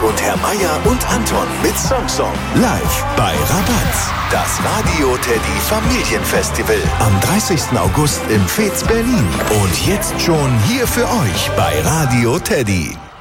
und Herr Meier und Anton mit Song live bei Rabatz. Das Radio Teddy Familienfestival am 30. August im Veets Berlin. Und jetzt schon hier für euch bei Radio Teddy.